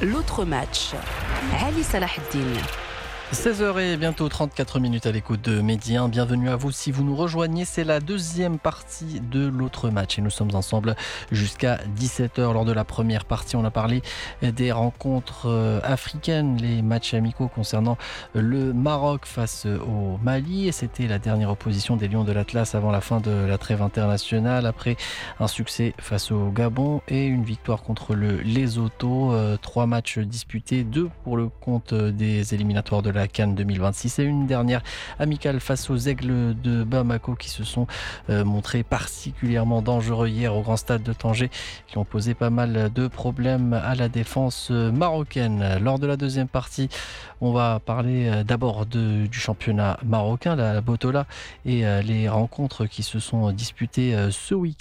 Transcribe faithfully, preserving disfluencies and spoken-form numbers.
L'autre match. Ali Salah Eddine. seize heures et bientôt trente-quatre minutes à l'écoute de Midi un. Bienvenue à vous si vous nous rejoignez. C'est la deuxième partie de l'autre match et nous sommes ensemble jusqu'à dix-sept heures. Lors de la première partie, on a parlé des rencontres africaines, les matchs amicaux concernant le Maroc face au Mali. Et c'était la dernière opposition des Lions de l'Atlas avant la fin de la trêve internationale. Après un succès face au Gabon et une victoire contre le Lesotho. Trois matchs disputés, deux pour le compte des éliminatoires de la CAN deux mille vingt-six et une dernière amicale face aux Aigles de Bamako qui se sont euh, montrés particulièrement dangereux hier au grand stade de Tanger, qui ont posé pas mal de problèmes à la défense marocaine. Lors de la deuxième partie, on va parler d'abord de, du championnat marocain, la Botola, et euh, les rencontres qui se sont disputées euh, ce week-end.